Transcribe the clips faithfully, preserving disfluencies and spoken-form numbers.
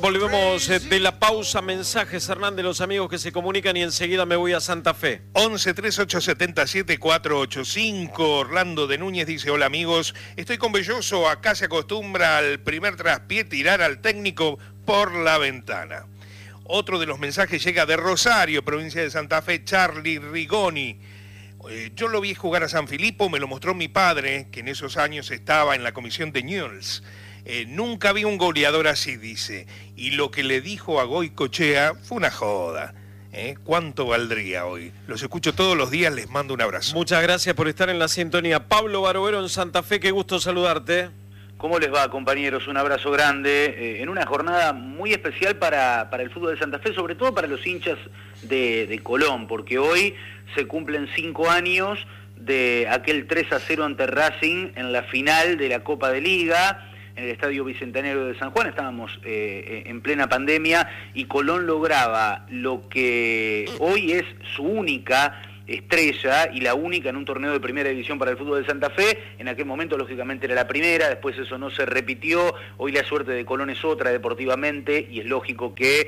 Volvemos eh, de la pausa, mensajes, Hernán, de los amigos que se comunican y enseguida me voy a Santa Fe. once, treinta y ocho, setenta y siete, cuatrocientos ochenta y cinco. Orlando de Núñez dice: hola amigos, estoy con Belloso, acá se acostumbra al primer traspié tirar al técnico por la ventana. Otro de los mensajes llega de Rosario, provincia de Santa Fe, Charlie Rigoni. Eh, yo lo vi jugar a San Filipo, me lo mostró mi padre, que en esos años estaba en la comisión de Newell's. Eh, nunca vi un goleador así, dice. Y lo que le dijo a Goicoechea fue una joda. ¿Eh? ¿Cuánto valdría hoy? Los escucho todos los días, les mando un abrazo. Muchas gracias por estar en la sintonía. Pablo Barovero en Santa Fe, qué gusto saludarte. ¿Cómo les va, compañeros? Un abrazo grande. Eh, en una jornada muy especial para, para el fútbol de Santa Fe, sobre todo para los hinchas de, de Colón, porque hoy se cumplen cinco años de aquel tres a cero ante Racing en la final de la Copa de Liga, en el Estadio Bicentenario de San Juan. Estábamos eh, en plena pandemia y Colón lograba lo que hoy es su única estrella y la única en un torneo de primera división para el fútbol de Santa Fe. En aquel momento lógicamente era la primera, después eso no se repitió. Hoy la suerte de Colón es otra deportivamente y es lógico que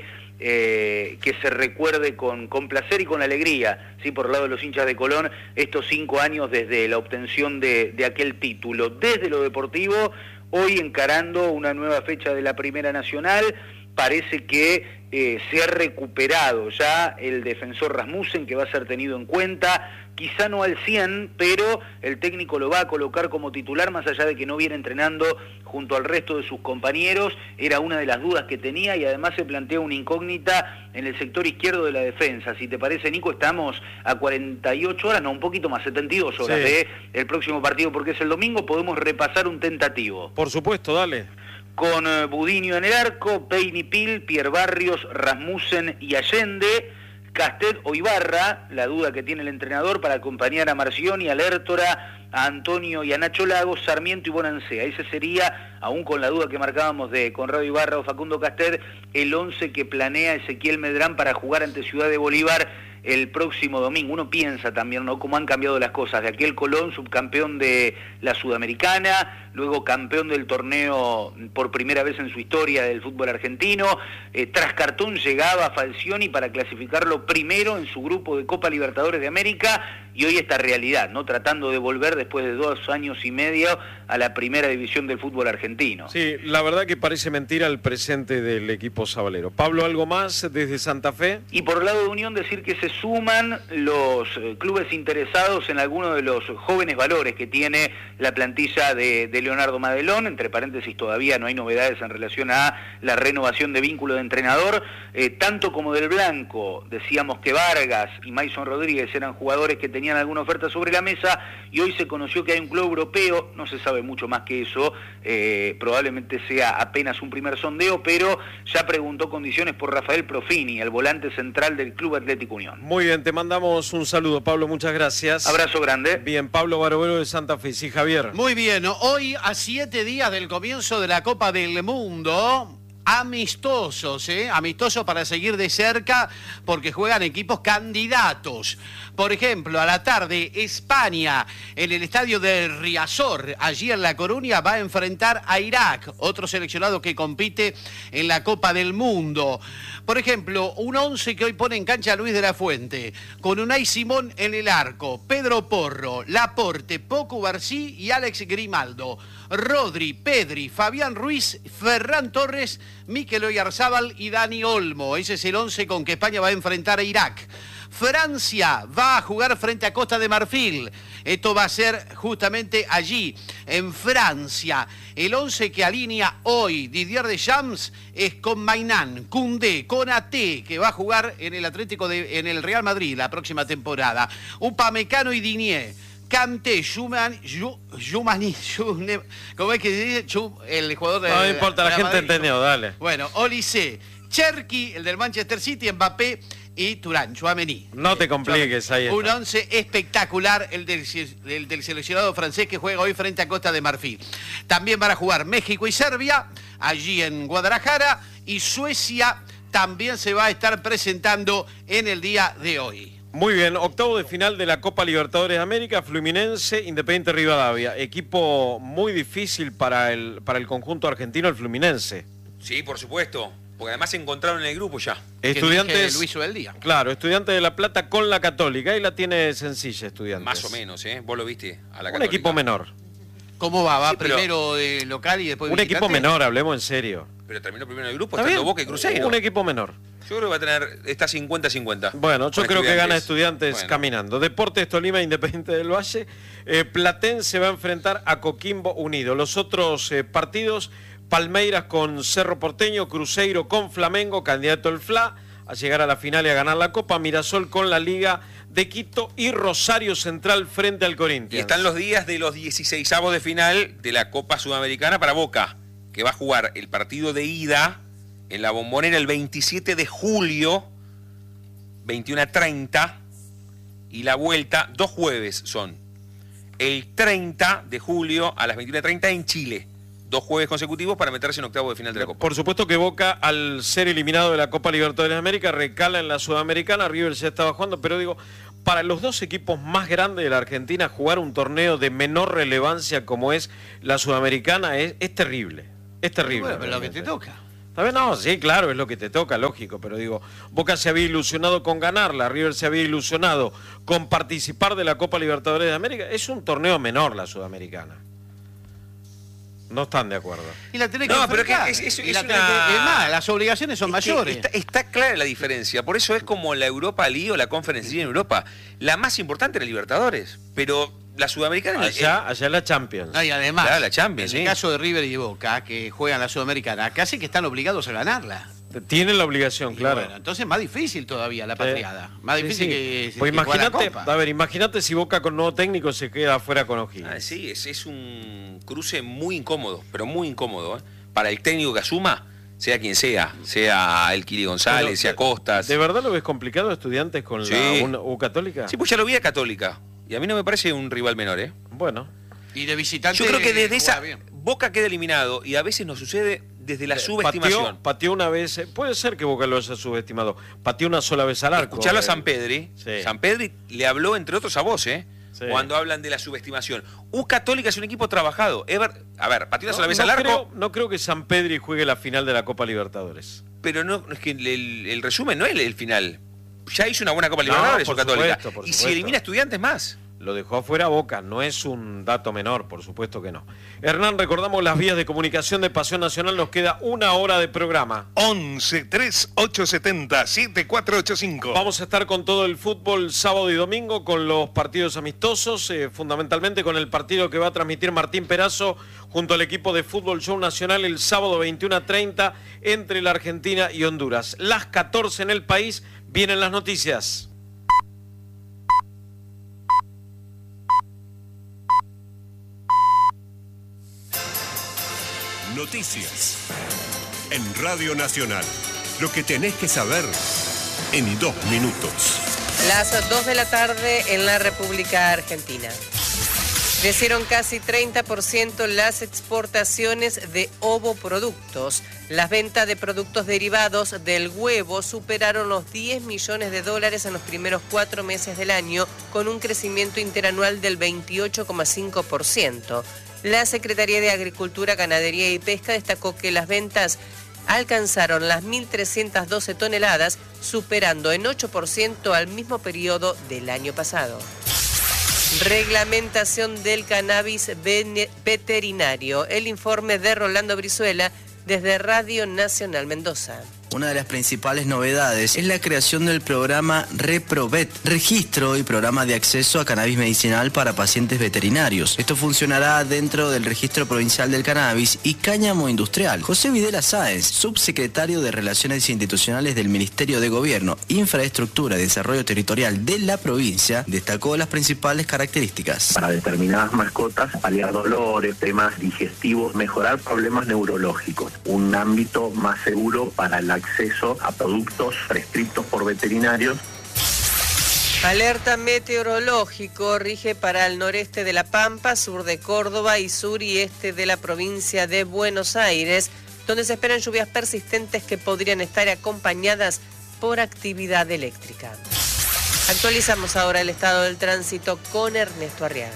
eh, que se recuerde con, con placer y con alegría, ¿sí? Por el lado de los hinchas de Colón, estos cinco años desde la obtención de, de aquel título. Desde lo deportivo, hoy encarando una nueva fecha de la Primera Nacional, parece que eh, se ha recuperado ya el defensor Rasmussen, que va a ser tenido en cuenta, quizá no al cien, pero el técnico lo va a colocar como titular, más allá de que no viene entrenando junto al resto de sus compañeros. Era una de las dudas que tenía y además se plantea una incógnita en el sector izquierdo de la defensa. Si te parece, Nico, estamos a cuarenta y ocho horas, no, un poquito más, setenta y dos horas sí. de el próximo partido, porque es el domingo. Podemos repasar un tentativo. Por supuesto, dale. Con uh, Budiño en el arco, Peinipil, Pierre Barrios, Rasmussen y Allende, Castet o Ibarra, la duda que tiene el entrenador para acompañar a Marcioni, a Lertora, a Antonio y a Nacho Lagos, Sarmiento y Bonancea. Ese sería, aún con la duda que marcábamos de Conrado Ibarra o Facundo Castet, el once que planea Ezequiel Medrán para jugar ante Ciudad de Bolívar el próximo domingo. Uno piensa también, ¿no?, cómo han cambiado las cosas. De aquel Colón, subcampeón de la Sudamericana, luego campeón del torneo por primera vez en su historia del fútbol argentino. Eh, tras cartón llegaba Falcioni para clasificarlo primero en su grupo de Copa Libertadores de América, y hoy esta realidad, ¿no?, tratando de volver después de dos años y medio a la primera división del fútbol argentino. Sí, la verdad que parece mentira el presente del equipo sabalero. Pablo, ¿algo más desde Santa Fe? Y por el lado de Unión decir que se suman los eh, clubes interesados en algunos de los jóvenes valores que tiene la plantilla de, de Leonardo Madelón. Entre paréntesis, todavía no hay novedades en relación a la renovación de vínculo de entrenador, eh, tanto como del Blanco. Decíamos que Vargas y Mason Rodríguez eran jugadores que tenían alguna oferta sobre la mesa, y hoy se conoció que hay un club europeo. No se sabe mucho más que eso, eh, probablemente sea apenas un primer sondeo, pero ya preguntó condiciones por Rafael Profini, el volante central del Club Atlético Unión. Muy bien, te mandamos un saludo, Pablo, muchas gracias. Abrazo grande. Bien, Pablo Barovero de Santa Fe. Sí, Javier. Muy bien, hoy a siete días del comienzo de la Copa del Mundo, amistosos, ¿eh? Amistosos para seguir de cerca, porque juegan equipos candidatos. Por ejemplo, a la tarde, España, en el estadio de Riazor, allí en La Coruña, va a enfrentar a Irak, otro seleccionado que compite en la Copa del Mundo. Por ejemplo, un once que hoy pone en cancha Luis de la Fuente, con Unai Simón en el arco, Pedro Porro, Laporte, Poco Barcí y Alex Grimaldo, Rodri, Pedri, Fabián Ruiz, Ferran Torres, Mikel Oyarzábal y Dani Olmo. Ese es el once con que España va a enfrentar a Irak. Francia va a jugar frente a Costa de Marfil. Esto va a ser justamente allí, en Francia. El once que alinea hoy Didier Deschamps es con Maignan, Koundé, Konaté, que va a jugar en el Atlético de, en el Real Madrid la próxima temporada. Upamecano y Digne. Kanté, Schumann, Jumani, ¿cómo es que se dice? Chum, el jugador de... No importa, la gente Madrid. entendió, dale. Bueno, Olise, Cherki, el del Manchester City, Mbappé y Turán, Tchouaméni. No te compliques, ahí está. Un once espectacular, el del, el del seleccionado francés que juega hoy frente a Costa de Marfil. También van a jugar México y Serbia, allí en Guadalajara, y Suecia también se va a estar presentando en el día de hoy. Muy bien, octavo de final de la Copa Libertadores de América, Fluminense, Independiente Rivadavia. Equipo muy difícil para el, para el conjunto argentino, el Fluminense. Sí, por supuesto. Porque además se encontraron en el grupo ya. Estudiantes, Luis Ubeldía. Claro, Estudiantes de La Plata con la Católica. Y la tiene sencilla, Estudiantes. Más o menos, ¿eh? Vos lo viste a la Un Católica. equipo menor. ¿Cómo va? ¿Va Sí, pero- primero de local y después Un visitante? equipo menor, hablemos en serio. Pero terminó primero en el grupo, ¿Está estando bien? Boca y Cruzeiro. Un equipo menor. Yo creo que va a tener, está cincuenta cincuenta. Bueno, yo con creo que gana Estudiantes Bueno. caminando. Deportes Tolima, Independiente del Valle. Eh, Platense va a enfrentar a Coquimbo Unido. Los otros eh, partidos, Palmeiras con Cerro Porteño, Cruzeiro con Flamengo, candidato el F L A a llegar a la final y a ganar la Copa, Mirasol con la Liga de Quito y Rosario Central frente al Corinthians. Y están los días de los dieciseisavos de final de la Copa Sudamericana para Boca, que va a jugar el partido de ida en la Bombonera el veintisiete de julio, veintiuno a treinta, y la vuelta, dos jueves son, el treinta de julio a las veintiuno a treinta en Chile. Dos jueves consecutivos para meterse en octavo de final de la Copa. Por supuesto que Boca, al ser eliminado de la Copa Libertadores de América, recala en la Sudamericana. River ya estaba jugando, pero digo, para los dos equipos más grandes de la Argentina, jugar un torneo de menor relevancia como es la Sudamericana es, es terrible. Es terrible. Bueno, pero lo que realmente. te toca. ¿Está bien? No, sí, claro, es lo que te toca, lógico, pero digo, Boca se había ilusionado con ganarla, River se había ilusionado con participar de la Copa Libertadores de América. Es un torneo menor la Sudamericana. No están de acuerdo. Y la tenés que No, pero enfrentar. que es- es- Y es la tenés una- que- es más, las obligaciones son Es que mayores. Está, está clara la diferencia, por eso es como la Europa League o la Conference League en Europa. La más importante era Libertadores, pero la Sudamericana... Allá, allá la Champions. No, y además, Claro, la Champions, en el sí. caso de River y Boca, que juegan la Sudamericana, casi que están obligados a ganarla. Tienen la obligación, Y claro. bueno, entonces más difícil todavía la Sí. patriada. Más Sí, difícil sí. que, Pues que jugar la imagínate, Copa. a ver, imagínate si Boca con nuevo técnico se queda afuera con O'Higgins. Ah, sí, es, es un cruce muy incómodo, pero muy incómodo, ¿eh? Para el técnico que asuma, sea quien sea, sea el Kili González, Pero, sea de- Costas. ¿De verdad lo ves complicado, Estudiantes, con Sí. la U, U Católica? Sí, pues ya lo vi a Católica. Y a mí no me parece un rival menor, ¿eh? Bueno. Y de visitante. Yo creo que desde juega esa bien. Boca queda eliminado y a veces nos sucede desde la Eh, subestimación. Pateó, pateó una vez, eh, puede ser que Boca lo haya subestimado. Pateó una sola vez al arco. Escucharlo a eh, San Pedri. Sí. San Pedri le habló, entre otros, a vos, ¿eh? Sí. Cuando hablan de la subestimación. U Católica es un equipo trabajado. Ever, a ver, pateó una No, sola vez no al arco, creo, no creo que San Pedri juegue la final de la Copa Libertadores. pero no es que el, el- el resumen no es el final. Ya hizo una buena Copa No, Libertadores por U Católica. supuesto, por y si supuesto. elimina Estudiantes más. Lo dejó afuera Boca, no es un dato menor, por supuesto que no. Hernán, recordamos las vías de comunicación de Pasión Nacional, nos queda una hora de programa. once, tres, ocho setenta, siete cuatro ocho cinco. Vamos a estar con todo el fútbol sábado y domingo, con los partidos amistosos, eh, fundamentalmente con el partido que va a transmitir Martín Perazo junto al equipo de Fútbol Show Nacional el sábado veintiuno a treinta entre la Argentina y Honduras. Las catorce en el país, vienen las noticias. Noticias en Radio Nacional. Lo que tenés que saber en dos minutos. Las dos de la tarde en la República Argentina. Crecieron casi treinta por ciento las exportaciones de ovoproductos. Las ventas de productos derivados del huevo superaron los diez millones de dólares en los primeros cuatro meses del año, con un crecimiento interanual del veintiocho coma cinco por ciento. La Secretaría de Agricultura, Ganadería y Pesca destacó que las ventas alcanzaron las mil trescientas doce toneladas, superando en ocho por ciento al mismo periodo del año pasado. Reglamentación del cannabis veterinario. El informe de Rolando Brizuela desde Radio Nacional Mendoza. Una de las principales novedades es la creación del programa ReproVet, registro y programa de acceso a cannabis medicinal para pacientes veterinarios. Esto funcionará dentro del Registro Provincial del Cannabis y Cáñamo Industrial. José Videla Sáenz, subsecretario de Relaciones Institucionales del Ministerio de Gobierno, Infraestructura y Desarrollo Territorial de la provincia, destacó las principales características. Para determinadas mascotas, paliar dolores, temas digestivos, mejorar problemas neurológicos. Un ámbito más seguro para el acceso a productos prescriptos por veterinarios. Alerta meteorológico rige para el noreste de La Pampa, sur de Córdoba y sur y este de la provincia de Buenos Aires, donde se esperan lluvias persistentes que podrían estar acompañadas por actividad eléctrica. Actualizamos ahora el estado del tránsito con Ernesto Arriaga.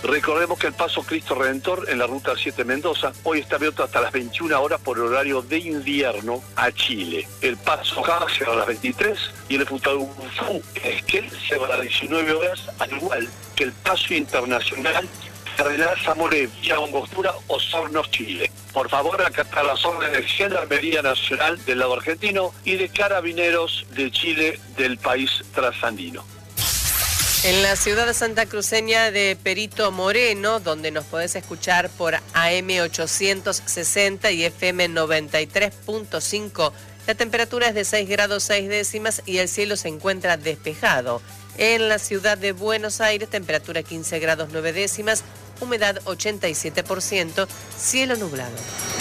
Recordemos que el Paso Cristo Redentor en la Ruta siete Mendoza hoy está abierto hasta las veintiuna horas por horario de invierno a Chile. El Paso K cierra a las veintitrés y el Futadufú Esquel cierra a las diecinueve horas, al igual que el Paso Internacional Cardenal Zamoré, Villa Angostura, Osorno, Chile. Por favor, acatar las órdenes de Gendarmería Nacional del lado argentino y de Carabineros de Chile del país trasandino. En la ciudad santacruceña de Perito Moreno, donde nos podés escuchar por A M ochocientos sesenta y F M noventa y tres punto cinco, la temperatura es de seis grados seis décimas y el cielo se encuentra despejado. En la ciudad de Buenos Aires, temperatura quince grados nueve décimas, humedad ochenta y siete por ciento, cielo nublado.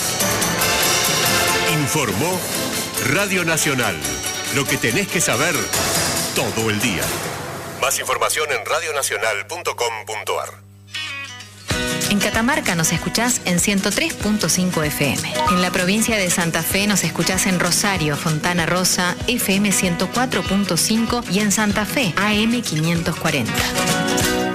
Informó Radio Nacional. Lo que tenés que saber todo el día. Más información en radio nacional punto com punto a r. En Catamarca nos escuchás en ciento tres punto cinco F M. En la provincia de Santa Fe nos escuchás en Rosario, Fontana Rosa, F M ciento cuatro punto cinco y en Santa Fe, A M quinientos cuarenta.